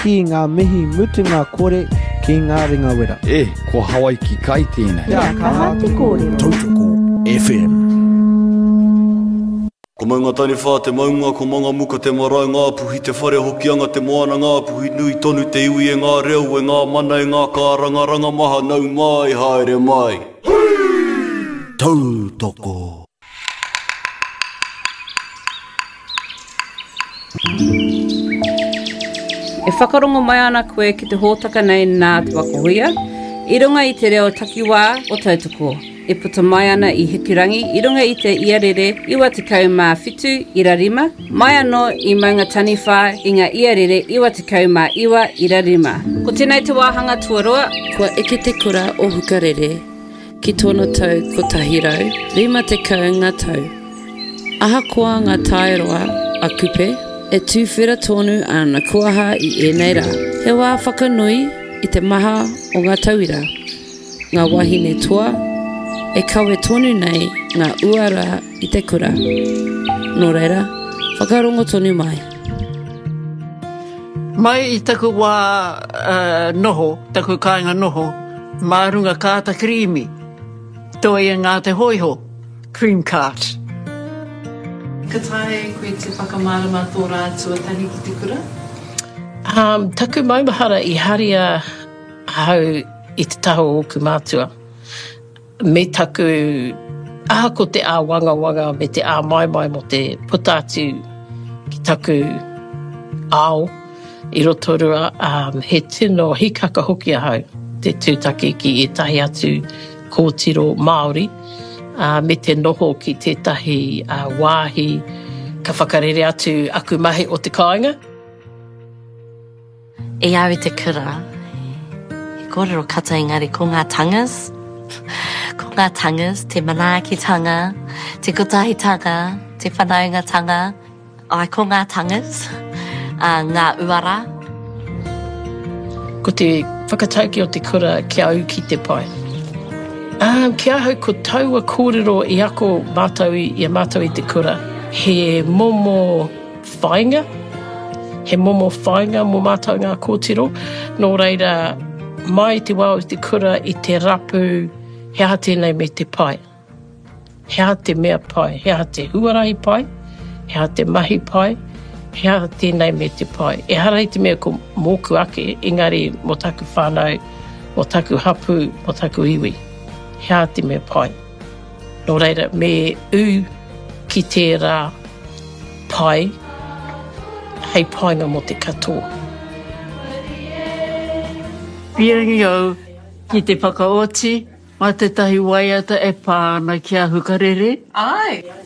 ki ngā mihi mutunga kore ki ngā ringa wera. Ko Hawaii ki kai tēnei. Kaha te kōrero. Tautoko FM. Ko maunga tani whā te maunga, ko manga muka te marae ngā puhi, te whare hokianga te moana ngā puhi, nui tonu te iwi e ngā reo, e ngā mana e ngā kāranga, ranga maha nau mai, haere mai. Tautoko. E whakarongo mai ana koe ki te hōtaka nei nā te wakohuia, I runga I te reo takiwā o Tautoko. E puta mai ana I Hikurangi, I runga I te iarere iwa te kaumā whitu ira rima, mai anō I maunga taniwha I ngā iarere iwa te kaumā iwa ira rima. Ko tēnei te wāhanga tuaroa, kua eke te kura o Hukarere, ki tōna tau ko Tahirau, rima te kau ngā tau. Ahakoa ngā tāeroa a kupe, e tūwhera tonu ana kuaha I ēnei rā. He wā whakanui I te maha o ngā tauira. Ngā wahine toa, e kawe tonu nei ngā uara I te kura. Nō reira, whakarongo tonu mai. Mai I taku wā noho, taku kāinga noho, mārunga kāta krimi. Toi e ngā te hoiho, cream cart. Ka tae koe te whakamārama tō rātua tani ki te kura? Taku maumahara I haria hau I te taho o ku mātua. Me taku ahako te ā wanga me te ā mai mo te putatu ki taku ao I roto rua he tino hikaka hoki ahau te tūtaki ki e tahi atu kōtiro Māori me te noho ki tētahi wāhi ka whakarere atu aku mahi o te kāinga. E au I te kura, e kōrero kata engari ko ngā tangas, ko ngā tangas, te manaakitanga, te kotahitanga, te whanaungatanga, ai ko ngā tangas, ngā uara. Ko te whakatauki o te kura kia au ki te pai. Kia hau ko taua kōrero I ako mātou I a mātou I te kura, he momo whainga, he momo whainga mo mātou ngā kōtiro. Nō reira, mai te wao I te kura I te rapu, he aha tēnei me te pai. He aha te mea pai, he aha te huarahi pai, he aha te mahi pai, he aha tēnei me te pai. E harai te mea ko mōku ake, engari mo taku whānau, mo taku hapu, mo taku iwi. He aha te mea pai. Nō reira, me u ki te rā pai, hei painga mo te katoa. Piangi au ki te whakaoti, ma te tahi waiata e pāna kia Hukarere. ai,